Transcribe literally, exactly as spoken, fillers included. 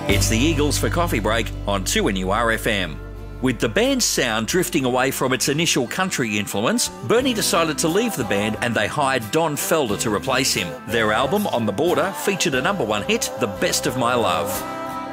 It's the Eagles for Coffee Break on two N U R F M. With the band's sound drifting away from its initial country influence, Bernie decided to leave the band and they hired Don Felder to replace him. Their album, On the Border, featured a number one hit, The Best of My Love.